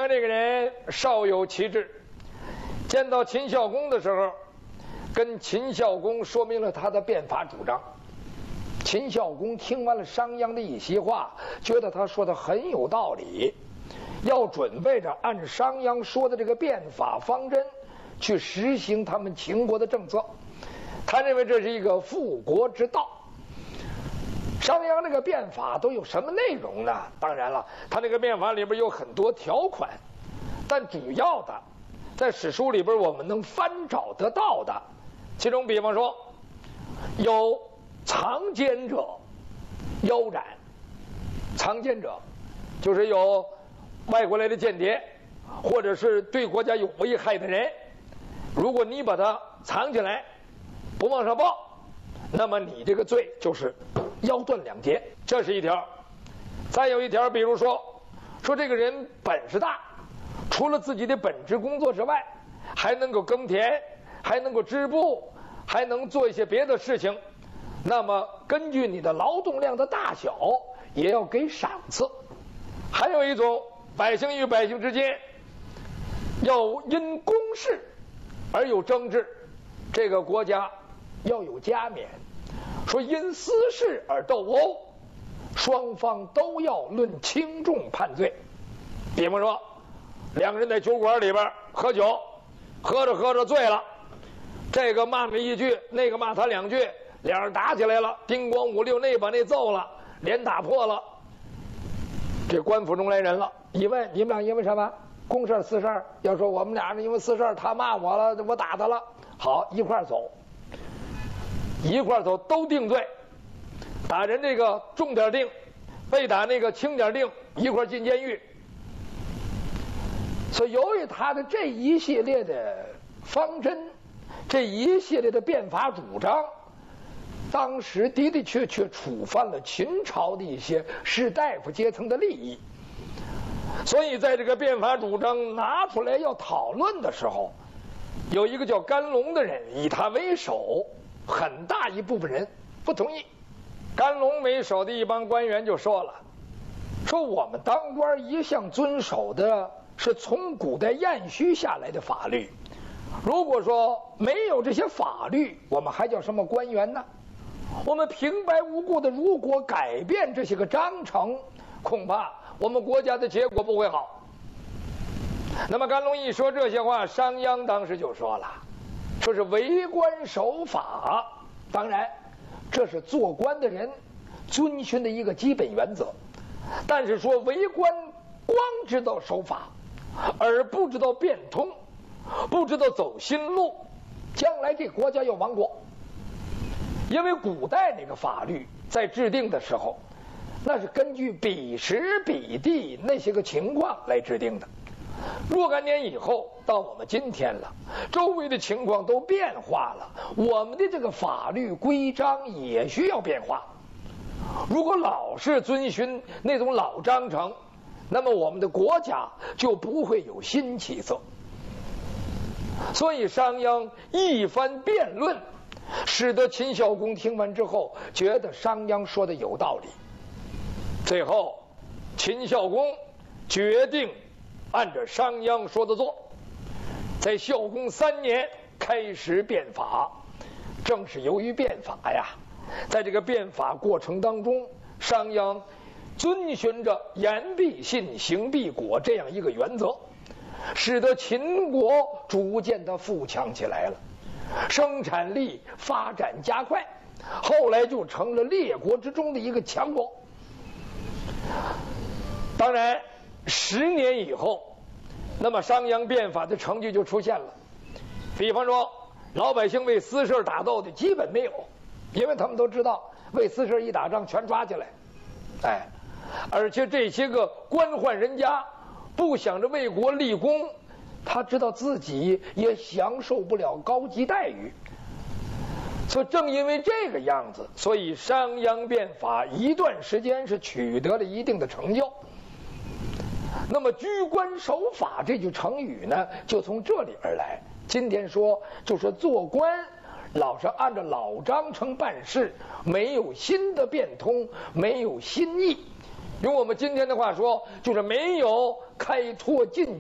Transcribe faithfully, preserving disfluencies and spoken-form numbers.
这个人少有奇志，见到秦孝公的时候，跟秦孝公说明了他的变法主张。秦孝公听完了商鞅的一席话，觉得他说的很有道理，要准备着按商鞅说的这个变法方针去实行他们秦国的政策。他认为这是一个复国之道。商鞅这个变法都有什么内容呢？当然了，他这个变法里边有很多条款，但主要的在史书里边我们能翻找得到的，其中比方说有藏奸者腰斩。藏奸者就是有外国来的间谍，或者是对国家有危害的人，如果你把他藏起来不往上报，那么你这个罪就是腰断两截，这是一条。再有一条，比如说说这个人本事大，除了自己的本职工作之外，还能够耕田，还能够织布，还能做一些别的事情，那么根据你的劳动量的大小也要给赏赐。还有一种，百姓与百姓之间要因公事而有争执，这个国家要有加冕。说因私事而斗殴，双方都要论轻重判罪。比方说两个人在酒馆里边喝酒，喝着喝着醉了，这个骂你一句，那个骂他两句，两人打起来了，叮咣五六，那把那揍了，脸打破了。这官府中来人了，一问你们俩因为什么？公事私事？要说我们俩因为私事，他骂我了，我打他了。好，一块走，一块走都定罪，打人这个重点定，被打那个轻点定，一块进监狱。所以由于他的这一系列的方针，这一系列的变法主张，当时的的确确触犯了秦朝的一些士大夫阶层的利益。所以在这个变法主张拿出来要讨论的时候，有一个叫甘龙的人以他为首，很大一部分人不同意。甘龙为首的一帮官员就说了，说我们当官一向遵守的是从古代晏虚下来的法律，如果说没有这些法律，我们还叫什么官员呢？我们平白无故的如果改变这些个章程，恐怕我们国家的结果不会好。那么甘龙一说这些话，商鞅当时就说了，说是为官守法，当然这是做官的人遵循的一个基本原则，但是说为官光知道守法而不知道变通，不知道走新路，将来这国家要亡国。因为古代那个法律在制定的时候，那是根据彼时彼地那些个情况来制定的。若干年以后到我们今天了，周围的情况都变化了，我们的这个法律规章也需要变化。如果老是遵循那种老章程，那么我们的国家就不会有新起色。所以商鞅一番辩论，使得秦孝公听完之后觉得商鞅说的有道理。最后秦孝公决定按照商鞅说的做，在孝公三年开始变法。正是由于变法呀，在这个变法过程当中，商鞅遵循着言必信行必果这样一个原则，使得秦国逐渐的富强起来了，生产力发展加快，后来就成了列国之中的一个强国。当然十年以后，那么商鞅变法的成绩就出现了。比方说老百姓为私事打斗的基本没有，因为他们都知道为私事一打仗全抓起来，哎，而且这些个官宦人家不想着为国立功，他知道自己也享受不了高级待遇。所以正因为这个样子，所以商鞅变法一段时间是取得了一定的成就。那么居官守法这句成语呢，就从这里而来。今天说就是做官老是按照老章程办事，没有新的变通，没有新意。用我们今天的话说，就是没有开拓进